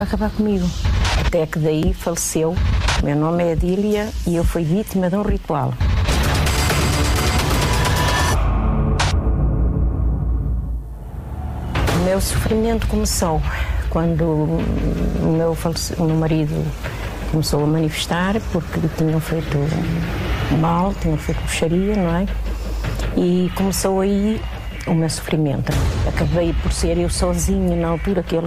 acabar comigo. Até que daí faleceu. O meu nome é Adília e eu fui vítima de um ritual. O meu sofrimento começou quando o meu marido começou a manifestar, porque tinham feito mal, tinham feito bruxaria, não é? E começou aí o meu sofrimento. Acabei por ser eu sozinha na altura que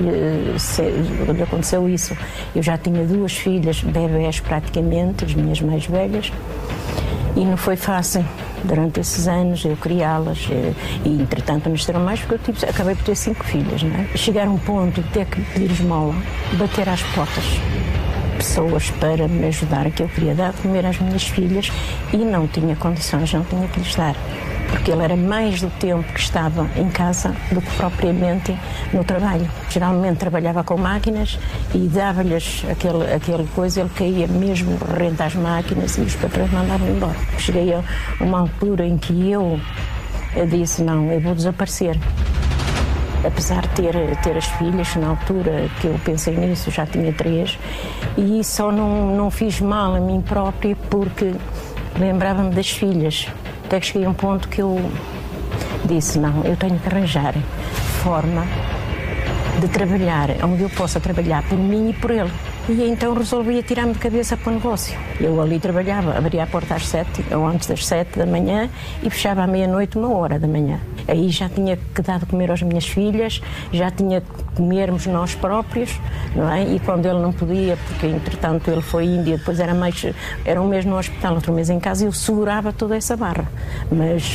lhe aconteceu isso. Eu já tinha 2 filhas, bebés praticamente, as minhas mais velhas, e não foi fácil durante esses anos eu criá-las, e entretanto nasceram mais, porque eu acabei por ter 5 filhas, não é? Chegar a um ponto de ter que pedir esmola, bater às portas, pessoas para me ajudar, que eu queria dar de comer às minhas filhas e não tinha condições, não tinha que lhes dar, porque ele era mais do tempo que estava em casa do que propriamente no trabalho. Geralmente trabalhava com máquinas e dava-lhes aquele coisa, ele caía mesmo rente às máquinas e os patrões mandavam embora. Cheguei a uma altura em que eu disse, não, eu vou desaparecer. Apesar de ter as filhas, na altura que eu pensei nisso, já tinha 3, e só não fiz mal a mim própria porque lembrava-me das filhas. Até que cheguei a um ponto que eu disse, não, eu tenho que arranjar forma de trabalhar, onde eu possa trabalhar por mim e por ele. E então resolvi atirar-me de cabeça para o negócio. Eu ali trabalhava, abria a porta às 7, ou antes das 7 da manhã, e fechava à meia-noite, 1h da manhã. Aí já tinha que dar de comer às minhas filhas, já tinha que comermos nós próprios, não é? E quando ele não podia, porque entretanto ele foi indo e depois era um mês no hospital, outro mês em casa, eu segurava toda essa barra. Mas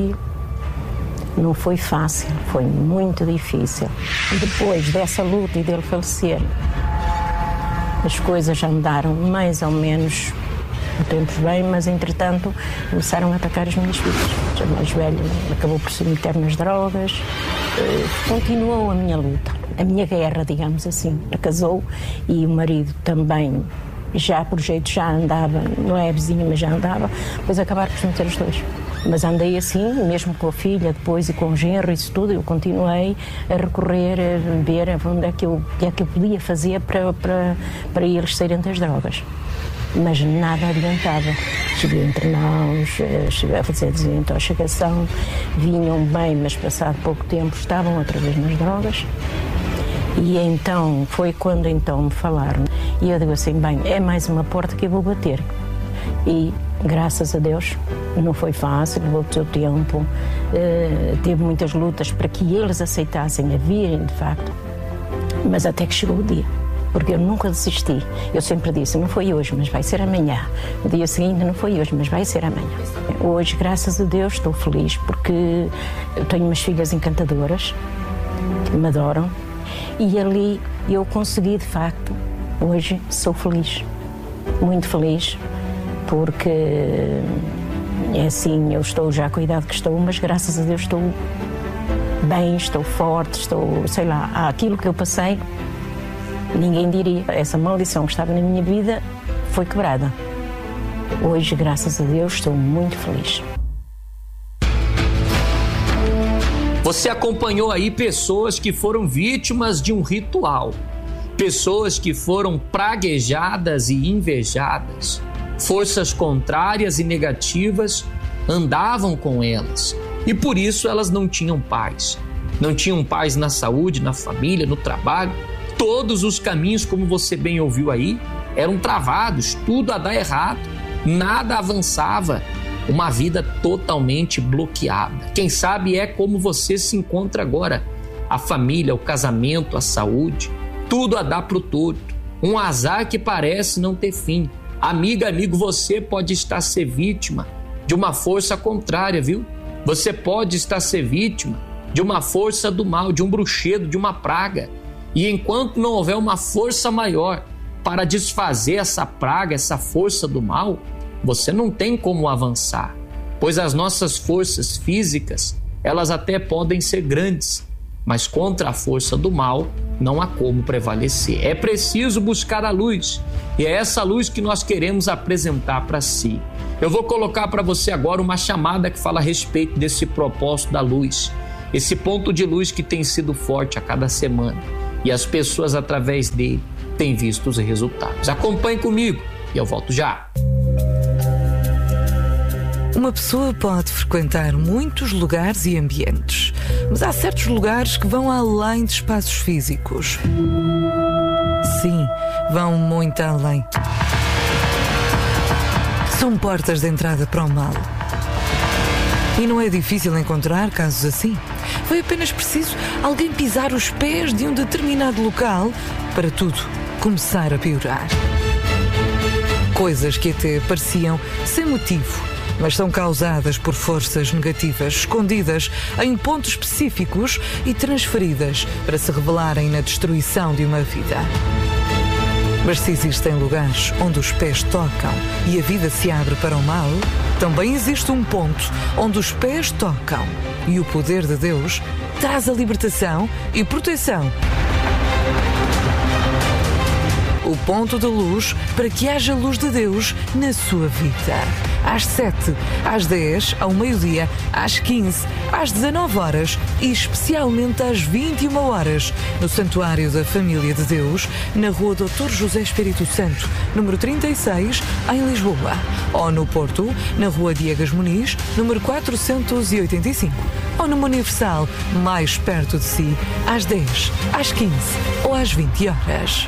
não foi fácil, foi muito difícil. Depois dessa luta e dele falecer, as coisas já mudaram mais ou menos no tempo bem, mas entretanto começaram a atacar as minhas filhas. A mais velha acabou por se meter nas drogas, continuou a minha luta, a minha guerra, digamos assim. Ela casou e o marido também, já por jeito já andava, não é vizinha, mas já andava, depois acabaram por se meter os 2. Mas andei assim, mesmo com a filha depois e com o genro, isso tudo, eu continuei a recorrer, a ver onde é que eu podia fazer para eles saírem das drogas. Mas nada adiantava. Cheguei a interná-los, cheguei a fazer desintoxicação, vinham bem, mas passado pouco tempo estavam outra vez nas drogas. E então, foi quando então me falaram. E eu digo assim, bem, é mais uma porta que eu vou bater. E, graças a Deus, não foi fácil, levou o seu tempo, teve muitas lutas para que eles aceitassem a virem, de facto, mas até que chegou o dia, porque eu nunca desisti. Eu sempre disse, não foi hoje, mas vai ser amanhã. No dia seguinte, não foi hoje, mas vai ser amanhã. Hoje, graças a Deus, estou feliz, porque eu tenho umas filhas encantadoras, que me adoram, e ali eu consegui, de facto, hoje sou feliz, muito feliz, porque é assim, eu estou já com a idade que estou, mas graças a Deus estou bem, estou forte, estou, sei lá, aquilo que eu passei, ninguém diria. Essa maldição que estava na minha vida foi quebrada. Hoje, graças a Deus, estou muito feliz. Você acompanhou aí pessoas que foram vítimas de um ritual, pessoas que foram praguejadas e invejadas. Forças contrárias e negativas andavam com elas e por isso elas não tinham paz. Não tinham paz na saúde, na família, no trabalho. Todos os caminhos, como você bem ouviu aí, eram travados, tudo a dar errado, nada avançava, uma vida totalmente bloqueada. Quem sabe é como você se encontra agora, a família, o casamento, a saúde, tudo a dar pro torto, um azar que parece não ter fim. Amiga, amigo, você pode estar ser vítima de uma força contrária, viu? Você pode estar ser vítima de uma força do mal, de um bruxedo, de uma praga. E enquanto não houver uma força maior para desfazer essa praga, essa força do mal, você não tem como avançar. Pois as nossas forças físicas, elas até podem ser grandes, mas contra a força do mal não há como prevalecer. É preciso buscar a luz, e é essa luz que nós queremos apresentar para si. Eu vou colocar para você agora uma chamada que fala a respeito desse propósito da luz, esse ponto de luz que tem sido forte a cada semana. e as pessoas através dele têm visto os resultados. Acompanhe comigo e eu volto já. Uma pessoa pode frequentar muitos lugares e ambientes, mas há certos lugares que vão além de espaços físicos. Sim, vão muito além. São portas de entrada para o mal. E não é difícil encontrar casos assim. Foi apenas preciso alguém pisar os pés de um determinado local para tudo começar a piorar. Coisas que até pareciam sem motivo, mas são causadas por forças negativas escondidas em pontos específicos e transferidas para se revelarem na destruição de uma vida. Mas se existem lugares onde os pés tocam e a vida se abre para o mal, também existe um ponto onde os pés tocam e o poder de Deus traz a libertação e proteção. O ponto da luz para que haja luz de Deus na sua vida. Às 7, às 10, ao meio-dia, às 15, às 19 horas e especialmente às 21 horas, no Santuário da Família de Deus, na Rua Dr. José Espírito Santo, número 36, em Lisboa. Ou no Porto, na Rua Diegas Muniz, número 485. Ou numa Universal, mais perto de si, às 10, às 15 ou às 20 horas.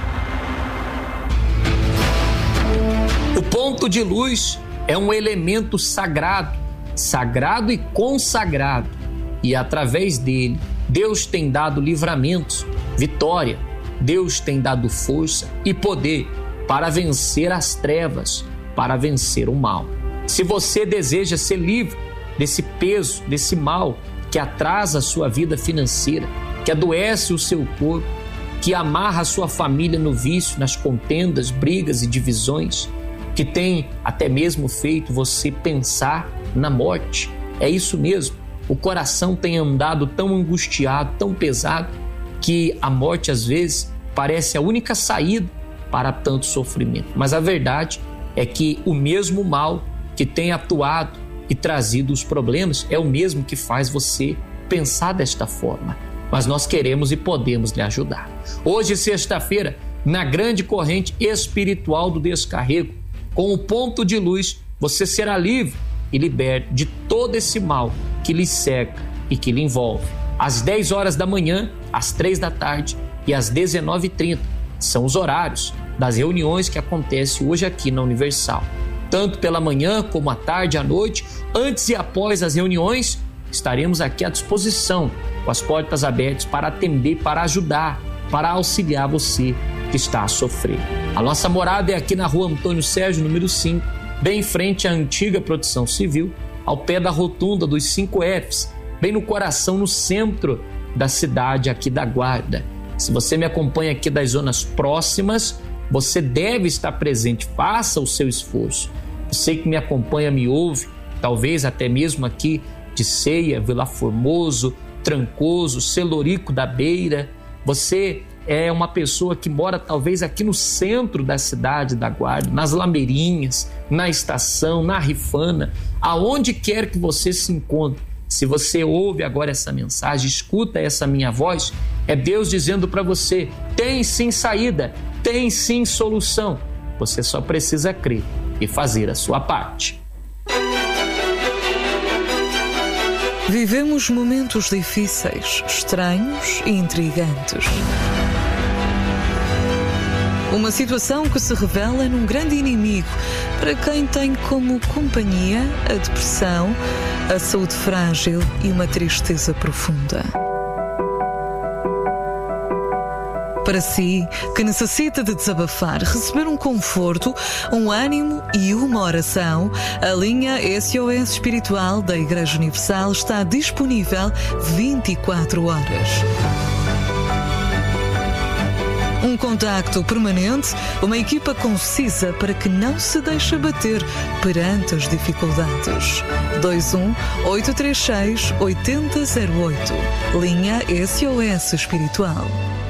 O ponto de luz é um elemento sagrado, sagrado e consagrado. E através dele, Deus tem dado livramentos, vitória. Deus tem dado força e poder para vencer as trevas, para vencer o mal. Se você deseja ser livre desse peso, desse mal que atrasa a sua vida financeira, que adoece o seu corpo, que amarra a sua família no vício, nas contendas, brigas e divisões, que tem até mesmo feito você pensar na morte. É isso mesmo. O coração tem andado tão angustiado, tão pesado, que a morte às vezes parece a única saída para tanto sofrimento. Mas a verdade é que o mesmo mal que tem atuado e trazido os problemas é o mesmo que faz você pensar desta forma. Mas nós queremos e podemos lhe ajudar. Hoje, sexta-feira, na grande corrente espiritual do descarrego, com o ponto de luz, você será livre e liberto de todo esse mal que lhe cerca e que lhe envolve. Às 10 horas da manhã, às 3 da tarde e às 19h30 são os horários das reuniões que acontecem hoje aqui na Universal. Tanto pela manhã como à tarde, à noite, antes e após as reuniões, estaremos aqui à disposição, com as portas abertas para atender, para ajudar, para auxiliar você que está a sofrer. A nossa morada é aqui na Rua Antônio Sérgio, número 5, bem em frente à antiga Proteção Civil, ao pé da rotunda dos 5 Fs, bem no coração, no centro da cidade aqui da Guarda. Se você me acompanha aqui das zonas próximas, você deve estar presente, faça o seu esforço. Você que me acompanha, me ouve, talvez até mesmo aqui de Ceia, Vila Formoso, Trancoso, Celorico da Beira, você é uma pessoa que mora talvez aqui no centro da cidade da Guarda, nas Lameirinhas, na Estação, na Rifana, aonde quer que você se encontre. Se você ouve agora essa mensagem, escuta essa minha voz, é Deus dizendo para você, tem sim saída, tem sim solução. Você só precisa crer e fazer a sua parte. Vivemos momentos difíceis, estranhos e intrigantes. Uma situação que se revela num grande inimigo para quem tem como companhia a depressão, a saúde frágil e uma tristeza profunda. Para si, que necessita de desabafar, receber um conforto, um ânimo e uma oração, a linha SOS Espiritual da Igreja Universal está disponível 24 horas. Um contacto permanente, uma equipa concisa para que não se deixe abater perante as dificuldades. 21-836-8008. Linha SOS Espiritual.